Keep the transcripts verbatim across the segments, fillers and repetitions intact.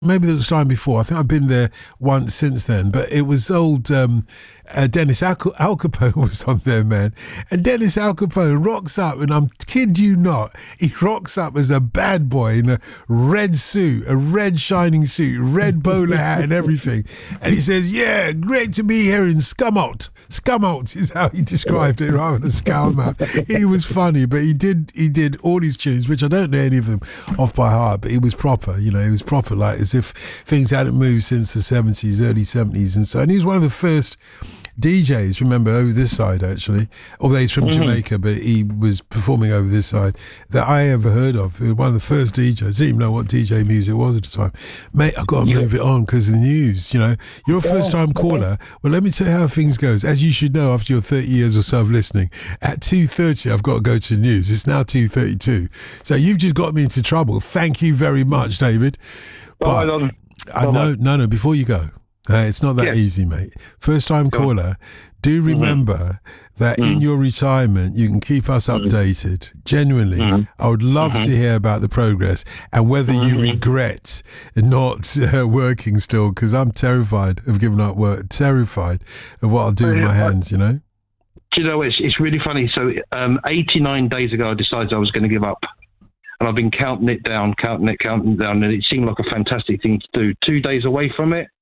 Maybe there was a time before. I think I've been there once since then. But it was old um, uh, Dennis Al, Al Capone was on there, man. And Dennis Al Capone rocks up, and I'm kid you not, he rocks up as a bad boy in a red suit, a red shining suit, red bowler hat and everything. And he says, yeah, great to be here in Scumout. Scumout is how he described it, rather than Scout. He was funny, but he did he did all his tunes, which I don't know any of them off by heart, but he was proper, you know, he was proper, like as if things hadn't moved since the seventies, early seventies and so. And he was one of the first D Js, remember, over this side actually, although he's from mm-hmm. Jamaica, but he was performing over this side, that I ever heard of. One of the first D Js. I didn't even know what D J music was at the time. Mate, I've got to yeah. move it on because of the news, you know. You're a first time caller. Well, let me tell you how things goes. As you should know after your thirty years or so of listening, at two thirty I've got to go to the news. It's now two thirty-two. So you've just got me into trouble. Thank you very much, David. But oh, I know, no, no, before you go, uh, it's not that yeah. easy, mate. First time caller, do remember mm-hmm. that mm-hmm. in your retirement, you can keep us updated. Mm-hmm. Genuinely, mm-hmm. I would love mm-hmm. to hear about the progress and whether mm-hmm. you regret not uh, working still, because I'm terrified of giving up work, terrified of what I'll do with my hands, you know? Do you know, it's, it's really funny. So um, eighty-nine days ago, I decided I was going to give up. And I've been counting it down, counting it, counting it down, and it seemed like a fantastic thing to do. Two days away from it,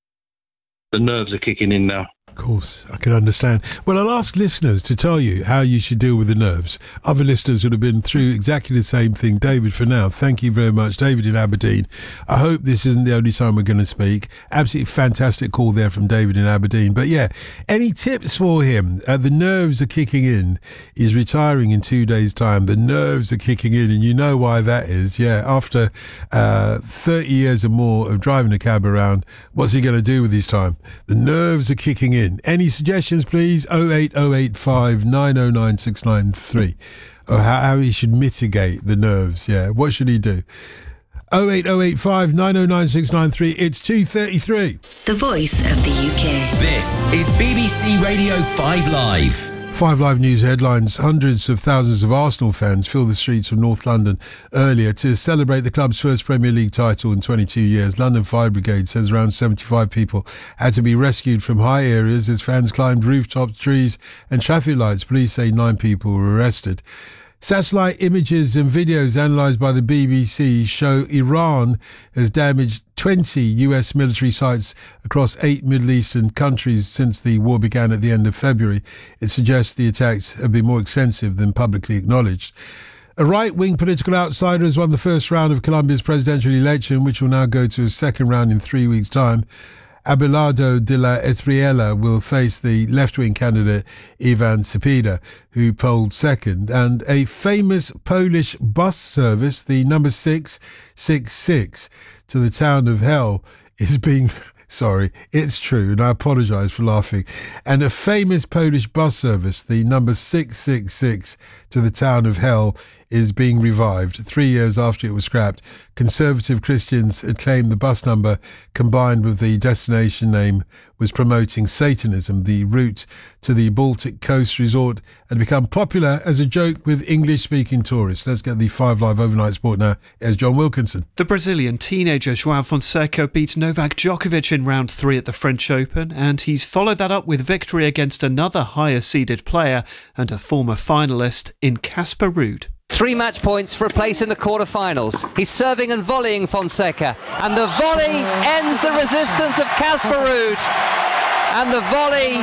the nerves are kicking in now. Of course, I can understand. Well, I'll ask listeners to tell you how you should deal with the nerves. Other listeners would have been through exactly the same thing. David, for now, thank you very much. David in Aberdeen. I hope this isn't the only time we're going to speak. Absolutely fantastic call there from David in Aberdeen. But yeah, any tips for him? Uh, the nerves are kicking in. He's retiring in two days' time. The nerves are kicking in, and you know why that is. Yeah, after uh, thirty years or more of driving a cab around, what's he going to do with his time? The nerves are kicking in. Any suggestions, please? oh eight oh eight five nine oh nine six nine three. Or how, how he should mitigate the nerves. Yeah, what should he do? oh eight oh eight five nine oh nine six nine three. It's two thirty-three. The voice of the U K. This is B B C Radio five Live. Five Live News headlines. Hundreds of thousands of Arsenal fans filled the streets of North London earlier to celebrate the club's first Premier League title in twenty-two years. London Fire Brigade says around seventy-five people had to be rescued from high areas as fans climbed rooftops, trees and traffic lights. Police say nine people were arrested. Satellite images and videos analysed by the B B C show Iran has damaged twenty U S military sites across eight Middle Eastern countries since the war began at the end of February. It suggests the attacks have been more extensive than publicly acknowledged. A right-wing political outsider has won the first round of Colombia's presidential election, which will now go to a second round in three weeks' time. Abelardo de la Espriella will face the left-wing candidate Ivan Cepeda, who polled second. And a famous Polish bus service, the number six six six, to the town of Hell, is being... Sorry, it's true, and I apologise for laughing. And a famous Polish bus service, the number six six six to the town of Hell, is being revived. Three years after it was scrapped, conservative Christians had claimed the bus number, combined with the destination name, was promoting Satanism. The route to the Baltic Coast resort had become popular as a joke with English-speaking tourists. Let's get the Five Live Overnight Sport now. Here's John Wilkinson. The Brazilian teenager João Fonseca beat Novak Djokovic in round three at the French Open, and he's followed that up with victory against another higher-seeded player and a former finalist in Casper Ruud. Three match points for a place in the quarter-finals. He's serving and volleying Fonseca, and the volley ends the resistance of Casper Ruud. And the volley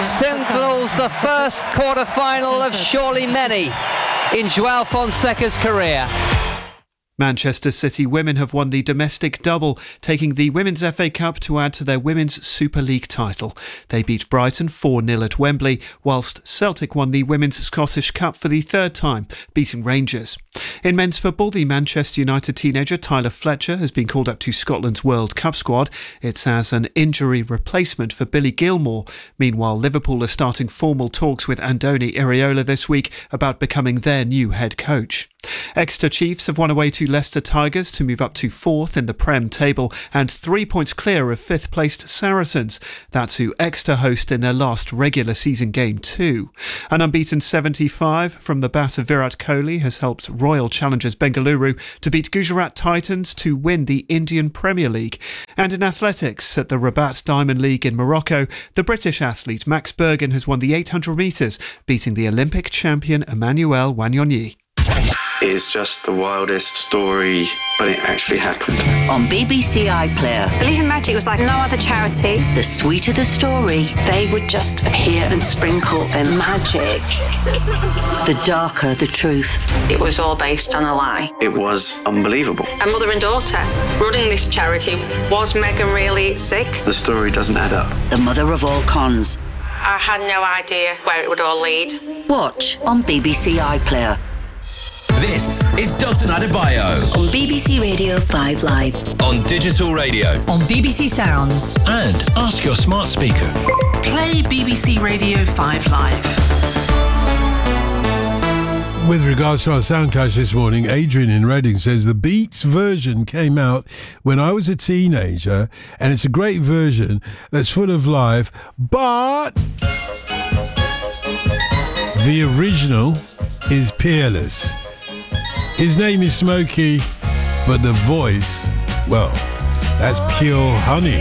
signals the first quarter-final of surely many in João Fonseca's career. Manchester City women have won the domestic double, taking the Women's F A Cup to add to their Women's Super League title. They beat Brighton four nil at Wembley, whilst Celtic won the Women's Scottish Cup for the third time, beating Rangers. In men's football, the Manchester United teenager Tyler Fletcher has been called up to Scotland's World Cup squad. It's as an injury replacement for Billy Gilmore. Meanwhile, Liverpool are starting formal talks with Andoni Iraola this week about becoming their new head coach. Exeter Chiefs have won away to Leicester Tigers to move up to fourth in the Prem table and three points clear of fifth-placed Saracens. That's who Exeter host in their last regular season game too. An unbeaten seventy-five from the bat of Virat Kohli has helped Royal Challengers Bengaluru to beat Gujarat Titans to win the Indian Premier League. And in athletics, at the Rabat Diamond League in Morocco, the British athlete Max Bergen has won the eight hundred metres, beating the Olympic champion Emmanuel Wanyonyi. It's just the wildest story, but it actually happened. On B B C iPlayer, Believe in Magic was like no other charity. the sweeter the story, They would just appear and sprinkle their magic. the darker the truth. It was all based on a lie. It was unbelievable. A mother and daughter running this charity. Was Meghan really sick? The story doesn't add up. The mother of all cons. I had no idea where it would all lead. Watch on B B C iPlayer. This is Dalton Adebayo On B B C Radio five Live. on digital radio. On B B C Sounds. And ask your smart speaker. Play B B C Radio five Live. With regards to our sound clash this morning, Adrian in Reading says the Beats version came out when I was a teenager, and it's a great version that's full of life, but the original is peerless. His name is Smokey, but the voice, well, that's pure honey.